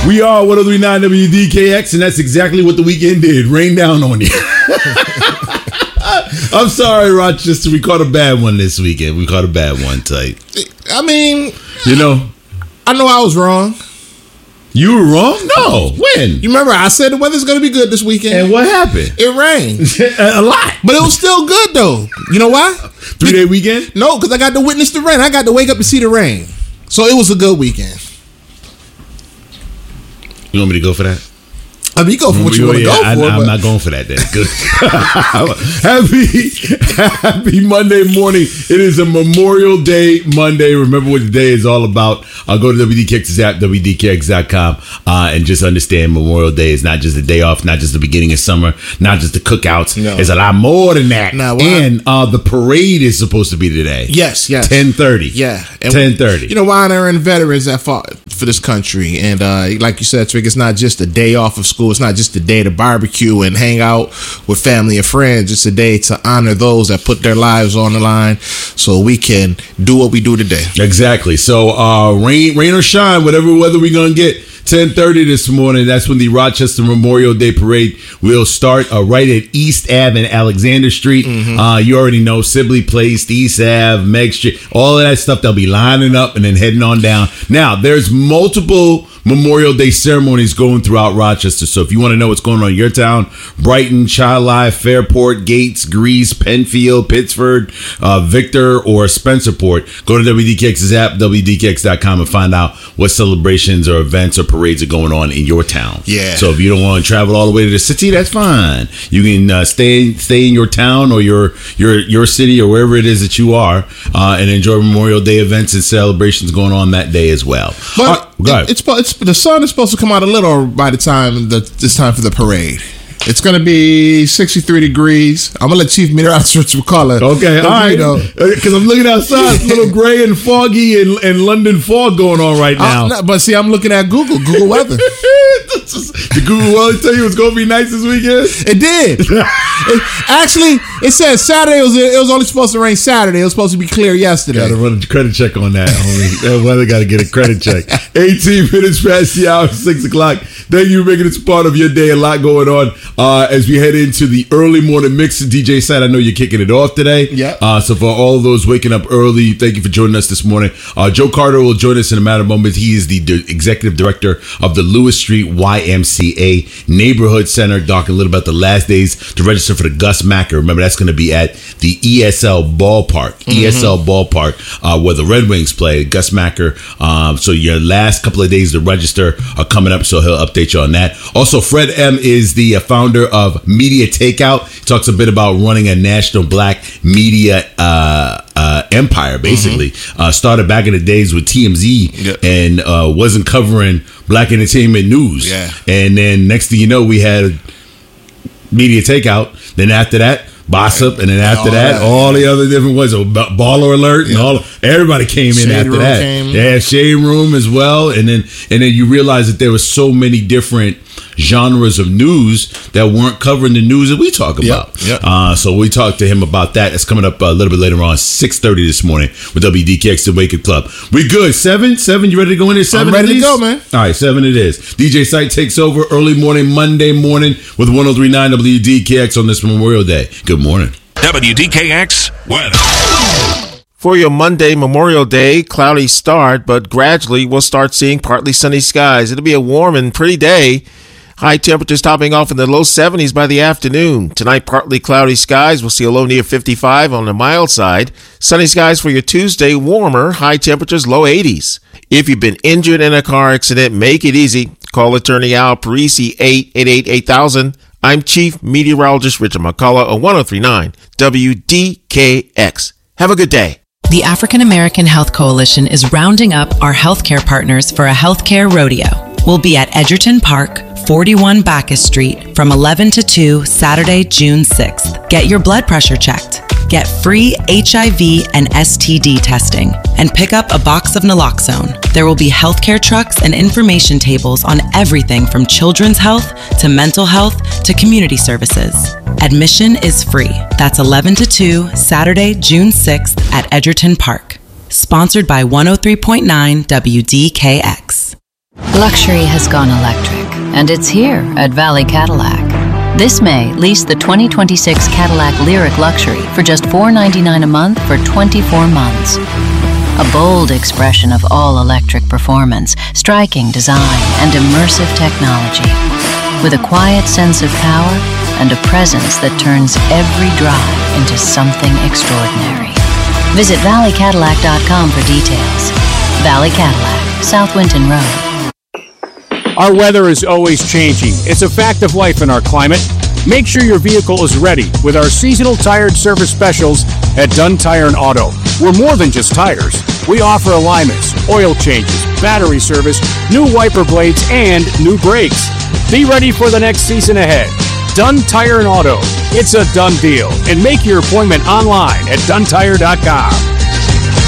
We are 103.9 WDKX, and that's exactly what the weekend did. Rain down on you. I'm sorry, Rochester. We caught a bad one this weekend. We caught a bad one, tight. I mean, you know, I know I was wrong. You were wrong? No. When? You remember I said the weather's going to be good this weekend? And what happened? It rained. A lot. But it was still good, though. You know why? 3-day weekend? No, because I got to witness the rain. I got to wake up and see the rain. So it was a good weekend. You want me to go for that? I mean, you go for what you want to go for. I'm not going for that then. Good. Happy Monday morning. It is a Memorial Day Monday. Remember what the day is all about. Go to WDKX's app, WDKX.com, and just understand Memorial Day is not just a day off, not just the beginning of summer, not just the cookouts. No. It's a lot more than that. And the parade is supposed to be today. Yes. 10:30. Yeah. 10:30. You know, honoring veterans that fought for this country. And like you said, Trick, it's not just a day off of school. It's not just a day to barbecue and hang out with family and friends. It's a day to honor those that put their lives on the line so we can do what we do today. Exactly. So rain or shine, whatever weather we're going to get. 10:30 this morning. That's when the Rochester Memorial Day Parade will start right at East Ave and Alexander Street. Mm-hmm. You already know Sibley Place, East Ave, Meg Street, all of that stuff. They'll be lining up and then heading on down. Now, there's multiple Memorial Day ceremonies going throughout Rochester. So if you want to know what's going on in your town, Brighton, Child Life, Fairport, Gates, Greece, Penfield, Pittsford, Victor, or Spencerport, go to WDKX's app, WDKX.com, and find out what celebrations or events or parades are going on in your town. Yeah. So if you don't want to travel all the way to the city, that's fine. You can stay in your town or your city or wherever it is that you are and enjoy Memorial Day events and celebrations going on that day as well. But the sun is supposed to come out a little by the time it's time for the parade. It's going to be 63 degrees. I'm going to let Chief Meteorologist McCullough. Okay, all right. Because I'm looking outside. It's a little gray and foggy and London fog going on right now. But see, I'm looking at Google weather. The Google weather tell you it's going to be nice this weekend? It did. It said Saturday. It was only supposed to rain Saturday. It was supposed to be clear yesterday. Got to run a credit check on that, homie. That weather got to get a credit check. 18 minutes past the hour, 6 o'clock. Thank you for making this part of your day. A lot going on. As we head into the early morning mix, DJ Side, I know you're kicking it off today. Yeah. So for all of those waking up early, thank you for joining us this morning. Joe Carter will join us in a matter of moments. He is the executive director of the Lewis Street YMCA Neighborhood Center, talking a little about the last days to register for the Gus Macker. Remember, that's going to be at the ESL Ballpark. Mm-hmm. ESL Ballpark, where the Red Wings play. Gus Macker. So your last couple of days to register are coming up, so he'll update you on that. Also, Fred M. is the founder of Media Takeout. He talks a bit about running a national black media empire, basically. Mm-hmm. Started back in the days with TMZ and wasn't covering black entertainment news. Yeah. And then next thing you know, we had Media Takeout. Then after that, Bossip, and then after that, all the other different ones, Baller Alert, and everybody came in after that. Yeah, Shade Room as well, and then you realize that there were so many different genres of news that weren't covering the news that we talk about. So we talked to him about that. It's coming up a little bit later on, 6:30 this morning with WDKX The Wake Up Club. We good? 7? You ready to go in there? 7? I'm ready to go, man. All right, 7 it is. DJ Site takes over early morning, Monday morning with 103.9 WDKX on this Memorial Day. Good morning. WDKX weather. For your Monday, Memorial Day, cloudy start, but gradually we'll start seeing partly sunny skies. It'll be a warm and pretty day. High temperatures topping off in the low 70s by the afternoon. Tonight, partly cloudy skies. We'll see a low near 55 on the mild side. Sunny skies for your Tuesday, warmer. High temperatures, low 80s. If you've been injured in a car accident, make it easy. Call attorney Al Parisi, 888-8000. I'm Chief Meteorologist Richard McCullough of 103.9 WDKX. Have a good day. The African American Health Coalition is rounding up our healthcare partners for a healthcare rodeo. We'll be at Edgerton Park, 41 Bacchus Street, from 11 to 2, Saturday, June 6th. Get your blood pressure checked. Get free HIV and STD testing. And pick up a box of naloxone. There will be healthcare trucks and information tables on everything from children's health to mental health to community services. Admission is free. That's 11 to 2, Saturday, June 6th at Edgerton Park. Sponsored by 103.9 WDKX. Luxury has gone electric, and it's here at Valley Cadillac. This May, lease the 2026 Cadillac Lyriq Luxury for just $499 a month for 24 months. A bold expression of all-electric performance, striking design, and immersive technology. With a quiet sense of power and a presence that turns every drive into something extraordinary. Visit valleycadillac.com for details. Valley Cadillac, South Winton Road. Our weather is always changing. It's a fact of life in our climate. Make sure your vehicle is ready with our seasonal tire service specials at Dunn Tire and Auto. We're more than just tires. We offer alignments, oil changes, battery service, new wiper blades, and new brakes. Be ready for the next season ahead. Dunn Tire and Auto. It's a done deal. And make your appointment online at duntire.com.